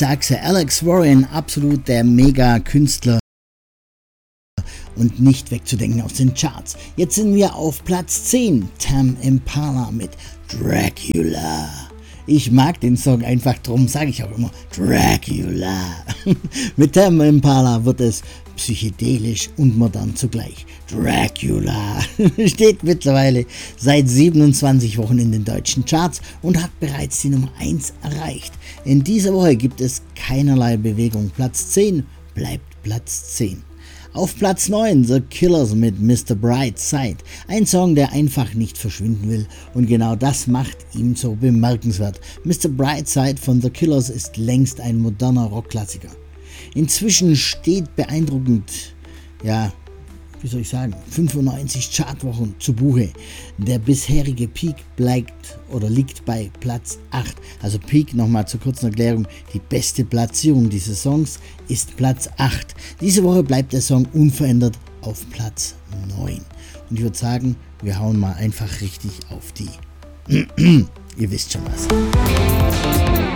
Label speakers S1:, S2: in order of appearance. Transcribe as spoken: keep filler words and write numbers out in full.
S1: Sachse Alex Warren, absolut der Mega-Künstler und nicht wegzudenken aus den Charts. Jetzt sind wir auf Platz zehn, Tame Impala mit Dracula. Ich mag den Song einfach, drum sage ich auch immer Dracula. Mit Tame Impala wird es psychedelisch und modern zugleich. Dracula steht mittlerweile seit siebenundzwanzig Wochen in den deutschen Charts und hat bereits die Nummer eins erreicht. In dieser Woche gibt es keinerlei Bewegung. Platz zehn bleibt Platz zehn. Auf Platz neun The Killers mit Mister Brightside, ein Song, der einfach nicht verschwinden will und genau das macht ihn so bemerkenswert. Mister Brightside von The Killers ist längst ein moderner Rockklassiker. Inzwischen steht beeindruckend, ja, wie soll ich sagen, fünfundneunzig Chartwochen zu Buche. Der bisherige Peak bleibt oder liegt bei Platz acht. Also Peak, nochmal zur kurzen Erklärung, die beste Platzierung dieses Songs ist Platz acht. Diese Woche bleibt der Song unverändert auf Platz neun. Und ich würde sagen, wir hauen mal einfach richtig auf die. Ihr wisst schon was.